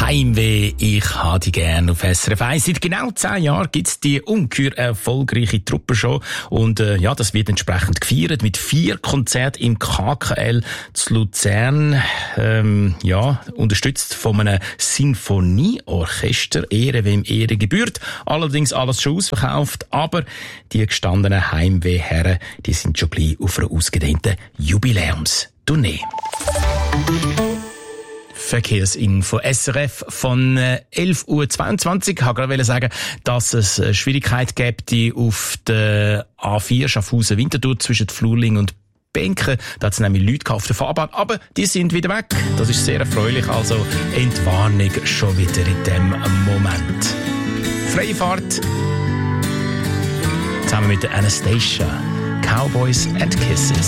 Heimweh, ich habe die gerne auf SRF 1. Seit genau 10 Jahren gibt es die ungeheuer erfolgreiche Truppenshow. Und das wird entsprechend gefeiert mit 4 Konzerten im KKL zu Luzern. Unterstützt von einem Sinfonieorchester. Ehre, wem Ehre gebührt. Allerdings alles schon ausverkauft. Aber die gestandenen Heimwehherren, die sind schon gleich auf einer ausgedehnten Jubiläumstournee. Verkehrsinfo SRF von 11:22 Uhr. Ich wollte sagen, dass es Schwierigkeit gibt auf der A4 Schaffhausen-Winterthur zwischen Flurling und Benken. Da hat es nämlich Leute auf der Fahrbahn, aber die sind wieder weg. Das ist sehr erfreulich, also Entwarnung schon wieder in dem Moment. Freie Fahrt zusammen mit der Anastasia. Cowboys and Kisses.